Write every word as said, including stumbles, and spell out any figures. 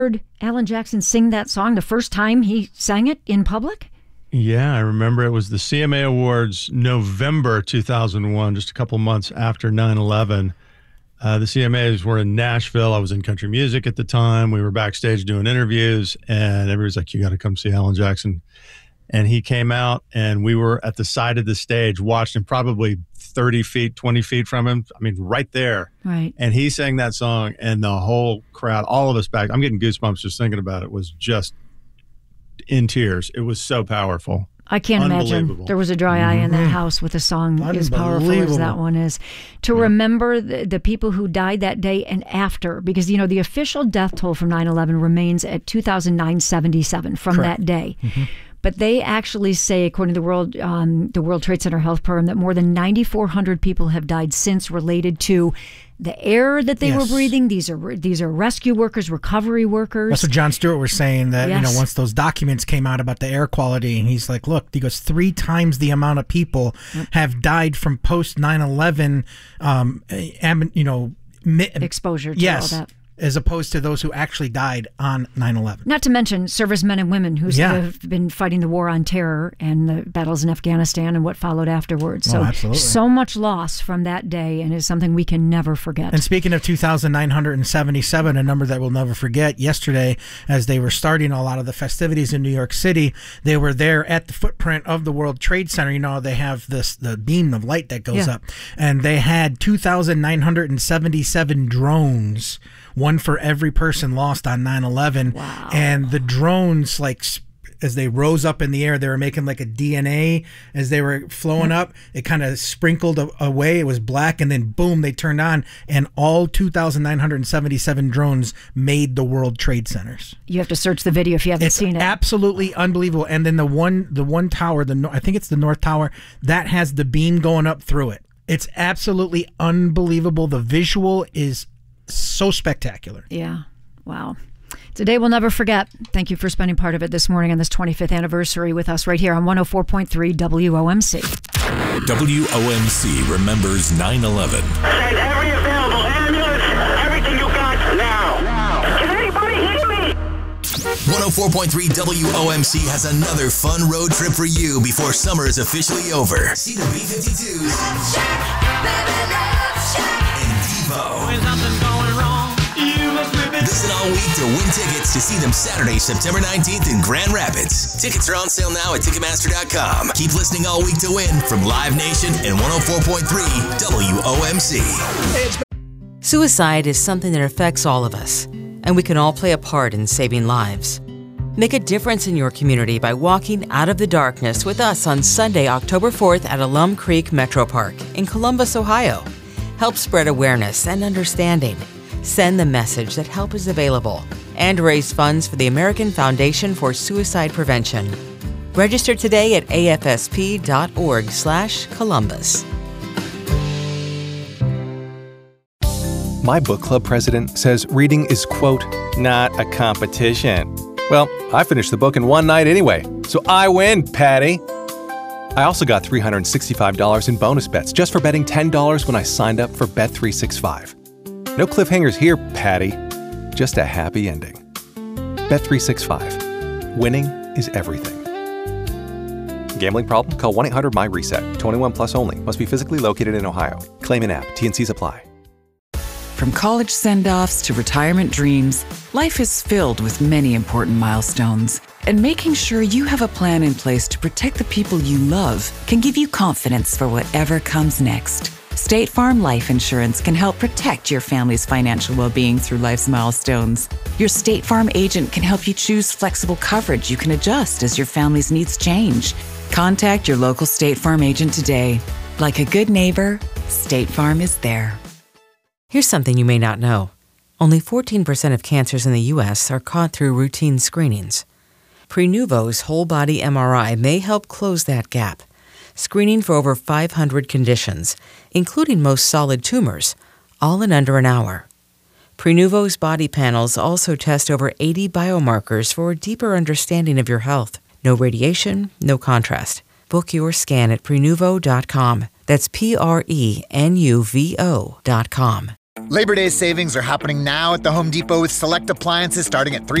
heard Alan Jackson sing that song the first time he sang it in public? Yeah, I remember it was the C M A Awards, November two thousand one, just a couple months after nine eleven. Uh, the C M As were in Nashville. I was in country music at the time. We were backstage doing interviews, and everybody's like, you got to come see Alan Jackson. And he came out, and we were at the side of the stage, watched him probably thirty feet, twenty feet from him. I mean, right there. Right. And he sang that song, and the whole crowd, all of us back, I'm getting goosebumps just thinking about it, was just in tears. It was so powerful. I can't imagine there was a dry eye in that house with a song as powerful as that one is. To yeah. remember the, the people who died that day and after, because, you know, the official death toll from nine eleven remains at two thousand nine hundred seventy-seven from Correct. that day. Mm-hmm. But they actually say, according to the World um, the World Trade Center Health Program, that more than nine thousand four hundred people have died since related to the air that they yes. were breathing. These are these are rescue workers, recovery workers. That's what Jon Stewart was saying, that yes. you know, once those documents came out about the air quality, and he's like, look, he goes, three times the amount of people yep. have died from post nine eleven, um, you know, exposure to yes. all that. As opposed to those who actually died on nine eleven. Not to mention servicemen and women who yeah. have been fighting the war on terror and the battles in Afghanistan and what followed afterwards. Oh, so, absolutely. so much loss from that day, and is something we can never forget. And speaking of two thousand nine hundred seventy-seven, a number that we'll never forget, yesterday, as they were starting a lot of the festivities in New York City, they were there at the footprint of the World Trade Center. You know, they have this the beam of light that goes yeah. up, and they had two thousand nine hundred seventy-seven drones, one for every person lost on nine eleven. Wow. And the drones, like, as they rose up in the air, they were making like a D N A as they were flowing yep. up. It kind of sprinkled away. It was black, and then boom, they turned on, and all two thousand nine hundred seventy-seven drones made the World Trade Centers. You have to search the video if you haven't it's seen it. Absolutely unbelievable. And then the one, the one tower, the I think it's the North Tower, that has the beam going up through it. It's absolutely unbelievable. The visual is so spectacular. Yeah. Wow. It's a day we'll never forget. Thank you for spending part of it this morning on this twenty-fifth anniversary with us right here on one oh four point three W O M C. W O M C remembers nine eleven. Send every available ambulance, everything you got now. Now. Can anybody hear me? one oh four point three W O M C has another fun road trip for you before summer is officially over. See the B fifty-twos. Love Shack, baby, Love Shack. And Devo. When nothing's going wrong, you must live it. Listen all week to win tickets to see them Saturday, September nineteenth in Grand Rapids. Tickets are on sale now at Ticketmaster dot com. Keep listening all week to win from Live Nation and one oh four point three W O M C. Suicide is something that affects all of us, and we can all play a part in saving lives. Make a difference in your community by walking out of the darkness with us on Sunday, October fourth at Alum Creek Metro Park in Columbus, Ohio. Help spread awareness and understanding. Send the message that help is available and raise funds for the American Foundation for Suicide Prevention. Register today at A F S P dot org slash Columbus. My book club president says reading is, quote, not a competition. Well, I finished the book in one night anyway, so I win, Patty. I also got three hundred sixty-five dollars in bonus bets just for betting ten dollars when I signed up for Bet three sixty-five. No cliffhangers here, Patty. Just a happy ending. Bet three sixty-five. Winning is everything. Gambling problem? Call one eight hundred M Y RESET. twenty-one plus only. Must be physically located in Ohio. Claim in app. T N Cs apply. From college send-offs to retirement dreams, life is filled with many important milestones. And making sure you have a plan in place to protect the people you love can give you confidence for whatever comes next. State Farm Life Insurance can help protect your family's financial well-being through life's milestones. Your State Farm agent can help you choose flexible coverage you can adjust as your family's needs change. Contact your local State Farm agent today. Like a good neighbor, State Farm is there. Here's something you may not know. Only fourteen percent of cancers in the U S are caught through routine screenings. Prenuvo's whole-body M R I may help close that gap, screening for over five hundred conditions, including most solid tumors, all in under an hour. Prenuvo's body panels also test over eighty biomarkers for a deeper understanding of your health. No radiation, no contrast. Book your scan at Prenuvo dot com. That's P R E N U V O dot com. Labor Day savings are happening now at the Home Depot with select appliances starting at three